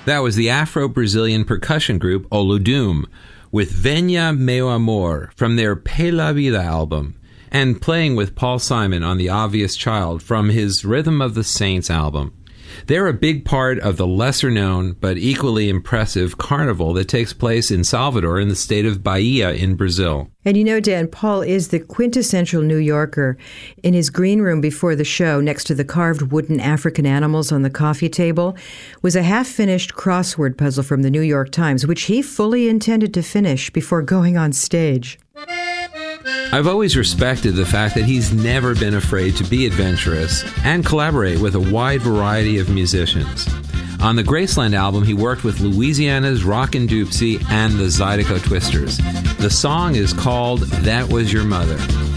That was the Afro-Brazilian percussion group Olodum with Venha Meu Amor from their Pela Vida album, and Playing with Paul Simon on The Obvious Child from his Rhythm of the Saints album. They're a big part of the lesser-known but equally impressive carnival that takes place in Salvador in the state of Bahia in Brazil. And you know, Dan, Paul is the quintessential New Yorker. In his green room before the show, next to the carved wooden African animals on the coffee table, was a half-finished crossword puzzle from the New York Times, which he fully intended to finish before going on stage. I've always respected the fact that he's never been afraid to be adventurous and collaborate with a wide variety of musicians. On the Graceland album, he worked with Louisiana's Rockin' Doopsie and the Zydeco Twisters. The song is called That Was Your Mother.